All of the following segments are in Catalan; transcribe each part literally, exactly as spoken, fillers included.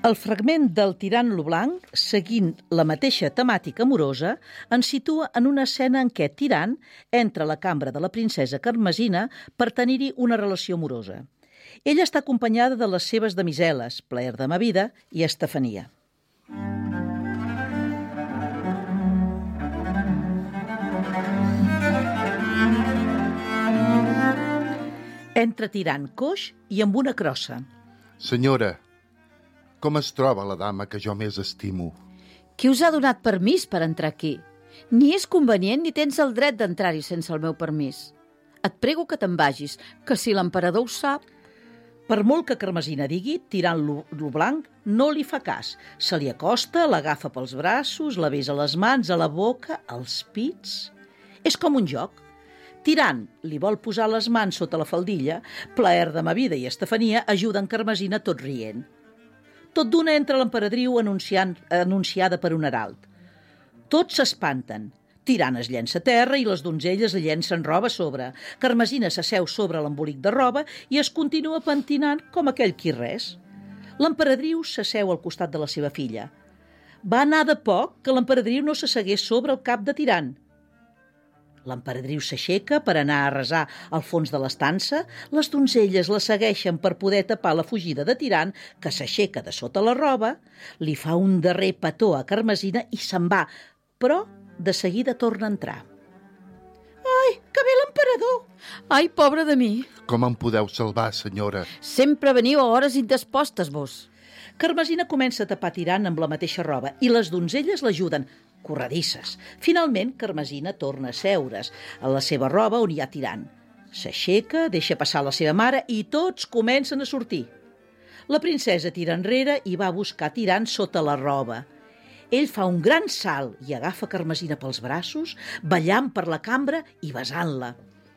El fragment del Tirant lo Blanc, seguint la mateixa temàtica amorosa, ens situa en una escena en què Tirant entra a la cambra de la princesa Carmesina per tenir-hi una relació amorosa. Ella està acompanyada de les seves damiseles, Plaer de Mavida i Estefania. Entra Tirant coix i amb una crossa. Senyora, com es troba la dama que jo més estimo? Qui us ha donat permís per entrar aquí? Ni és convenient ni tens el dret d'entrar-hi sense el meu permís. Et prego que te'n vagis, que si l'emperador ho sap... Per molt que Carmesina digui, Tirant lo, lo Blanc no li fa cas. Se li acosta, l'agafa pels braços, la besa a les mans, a la boca, als pits... És com un joc. Tirant li vol posar les mans sota la faldilla, Plaer de Mavida i Estefania ajuden Carmesina tot rient. Tot d'una entra l'emperadriu anunciant, anunciada per un herald. Tots s'espanten. Tirant es llença a terra i les donzelles li llencen roba a sobre. Carmesina s'asseu sobre l'embolic de roba i es continua pentinant com aquell qui res. L'emperadriu s'asseu al costat de la seva filla. Va anar de poc que l'emperadriu no s'assegués sobre el cap de Tirant. L'emperadriu s'aixeca per anar a resar al fons de l'estança, les donzelles la segueixen per poder tapar la fugida de Tirant, que s'aixeca de sota la roba, li fa un darrer petó a Carmesina i se'n va, però de seguida torna a entrar. Ai, que ve l'emperador! Ai, pobra de mi! Com em podeu salvar, senyora? Sempre veniu a hores indispostes, vos. Carmesina comença a tapar Tirant amb la mateixa roba i les donzelles l'ajuden, corredisses. Finalment, Carmesina torna a seure's a la seva roba on hi ha Tirant. S'aixeca, deixa passar la seva mare i tots comencen a sortir. La princesa tira enrere i va a buscar Tirant sota la roba. Ell fa un gran salt i agafa Carmesina pels braços, ballant per la cambra i besant-la.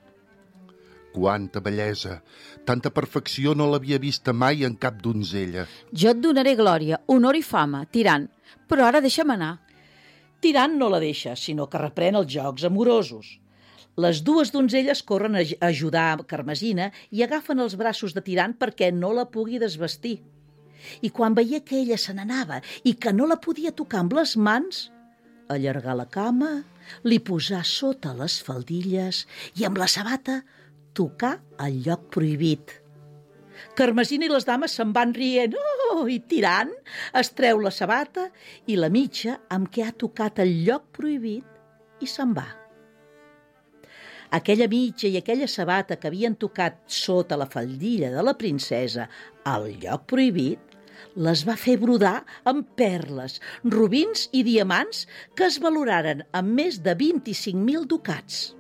Quanta bellesa! Tanta perfecció no l'havia vista mai en cap donzella. Jo et donaré glòria, honor i fama, Tirant, però ara deixa'm anar. Tirant no la deixa, sinó que reprèn els jocs amorosos. Les dues donzelles corren a ajudar Carmesina i agafen els braços de Tirant perquè no la pugui desvestir. I quan veia que ella se n'anava i que no la podia tocar amb les mans, allargar la cama, li posar sota les faldilles i amb la sabata tocar el lloc prohibit. Carmesina i les dames se'n van rient. Oh, i Tirant es treu la sabata i la mitja amb què ha tocat el lloc prohibit i se'n va. Aquella mitja i aquella sabata que havien tocat sota la faldilla de la princesa al lloc prohibit les va fer brodar amb perles, robins i diamants que es valoraren amb més de vint-i-cinc mil ducats.